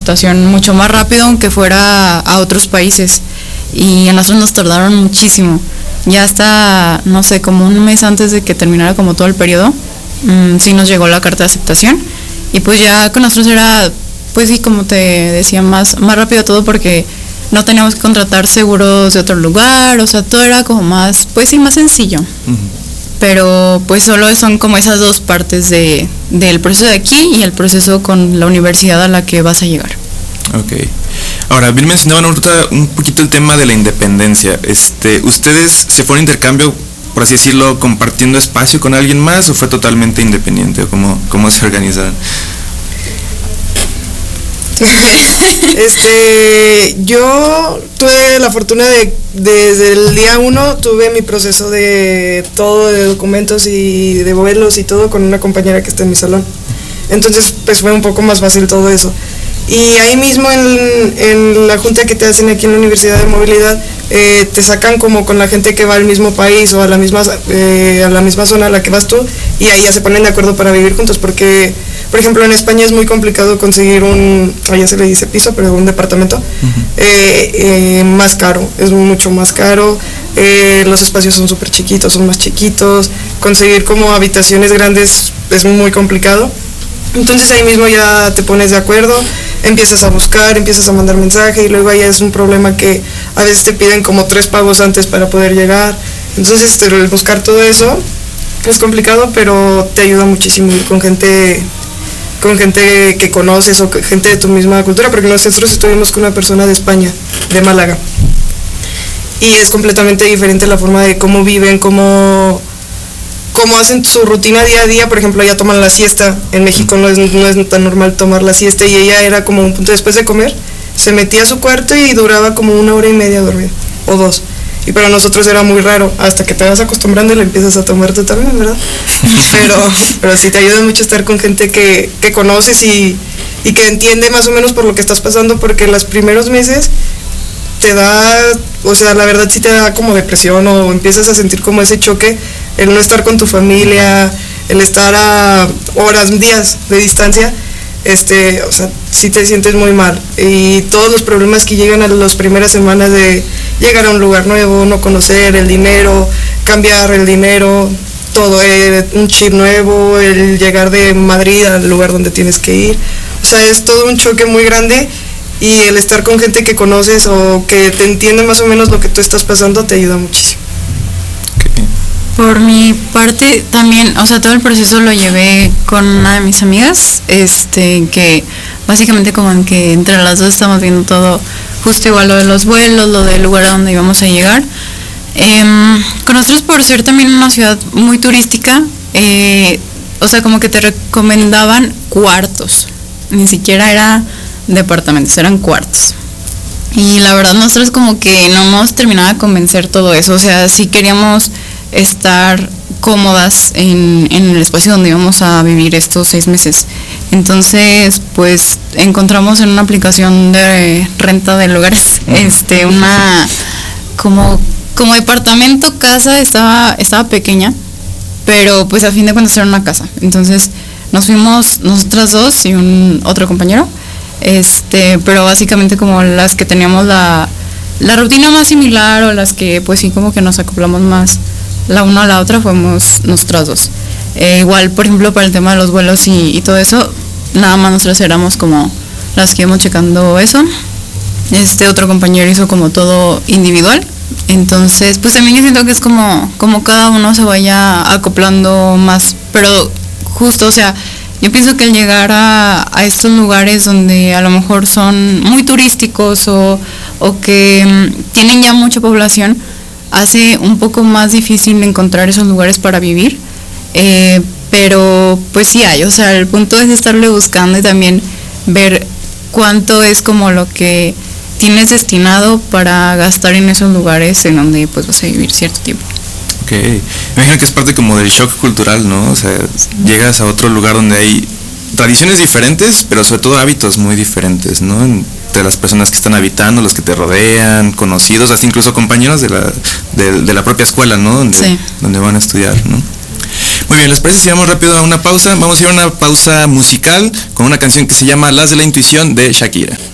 aceptación mucho más rápido, aunque fuera a otros países. Y a nosotros nos tardaron muchísimo. Ya hasta, no sé, como un mes antes de que terminara como todo el periodo, sí nos llegó la carta de aceptación. Y pues ya con nosotros era, pues sí, como te decía, más rápido todo, porque no teníamos que contratar seguros de otro lugar, o sea, todo era como más, pues sí, más sencillo. Pero pues solo son como esas dos partes del proceso de aquí y el proceso con la universidad a la que vas a llegar. Ok. Ahora, bien mencionaban ahorita un poquito el tema de la independencia. ¿Ustedes se fueron a intercambio, por así decirlo, compartiendo espacio con alguien más, o fue totalmente independiente? ¿Cómo se organizaron? Yo tuve la fortuna de, desde el día 1, tuve mi proceso de todo, de documentos y de vuelos y todo, con una compañera que está en mi salón. Entonces, pues fue un poco más fácil todo eso. Y ahí mismo en la junta que te hacen aquí en la Universidad de Movilidad, te sacan como con la gente que va al mismo país o a la misma zona a la que vas tú, y ahí ya se ponen de acuerdo para vivir juntos, porque, por ejemplo, en España es muy complicado conseguir allá se le dice piso, pero un departamento, más caro, es mucho más caro, los espacios son súper chiquitos, son más chiquitos, conseguir como habitaciones grandes es muy complicado. Entonces ahí mismo ya te pones de acuerdo, empiezas a buscar, empiezas a mandar mensaje, y luego ahí es un problema que a veces te piden como 3 pagos antes para poder llegar. Entonces el buscar todo eso es complicado, pero te ayuda muchísimo ir con gente que conoces o gente de tu misma cultura, porque nosotros estuvimos con una persona de España, de Málaga, y es completamente diferente la forma de cómo viven, cómo hacen su rutina día a día. Por ejemplo, ella toman la siesta. En México no es tan normal tomar la siesta, y ella era como un punto después de comer, se metía a su cuarto y duraba como 1 hora y media dormida, o 2. Y para nosotros era muy raro, hasta que te vas acostumbrando y le empiezas a tomar tú también, ¿verdad? Pero sí te ayuda mucho estar con gente que conoces y que entiende más o menos por lo que estás pasando, porque los primeros meses te da, o sea, la verdad sí te da como depresión, o empiezas a sentir como ese choque, el no estar con tu familia, el estar a horas, días de distancia, o sea, sí te sientes muy mal. Y todos los problemas que llegan a las primeras semanas de llegar a un lugar nuevo, no conocer, el dinero, cambiar el dinero, todo, un chip nuevo, el llegar de Madrid al lugar donde tienes que ir. O sea, es todo un choque muy grande, y el estar con gente que conoces o que te entiende más o menos lo que tú estás pasando te ayuda muchísimo. Por mi parte también, o sea, todo el proceso lo llevé con una de mis amigas, que básicamente como en que entre las dos estamos viendo todo, justo igual lo de los vuelos, lo del lugar a donde íbamos a llegar. Con nosotros, por ser también una ciudad muy turística, o sea, como que te recomendaban cuartos, ni siquiera era departamentos, eran cuartos. Y la verdad nosotros como que no nos terminaba de convencer todo eso, o sea, sí queríamos estar cómodas en el espacio donde íbamos a vivir estos 6 meses. Entonces, pues encontramos en una aplicación de renta de lugares, una como departamento, casa, estaba pequeña, pero pues a fin de cuentas era una casa. Entonces nos fuimos nosotras dos y un otro compañero, pero básicamente como las que teníamos la rutina más similar, o las que pues sí como que nos acoplamos más la una a la otra, fuimos nosotras dos. Igual, por ejemplo, para el tema de los vuelos y todo eso, nada más nosotras éramos como las que íbamos checando eso. Otro compañero hizo como todo individual. Entonces, pues también yo siento que es como cada uno se vaya acoplando más, pero justo, o sea, yo pienso que el llegar a estos lugares donde a lo mejor son muy turísticos o que tienen ya mucha población, hace un poco más difícil encontrar esos lugares para vivir, pero pues sí hay, o sea, el punto es estarle buscando y también ver cuánto es como lo que tienes destinado para gastar en esos lugares en donde pues vas a vivir cierto tiempo. Ok, me imagino que es parte como del shock cultural, ¿no? O sea, llegas a otro lugar donde hay tradiciones diferentes, pero sobre todo hábitos muy diferentes, ¿no? Entre las personas que están habitando, los que te rodean, conocidos, así incluso compañeros de la propia escuela, ¿no? Donde van a estudiar, ¿no? Muy bien, ¿les parece si vamos rápido a una pausa? Vamos a ir a una pausa musical con una canción que se llama Las de la Intuición de Shakira.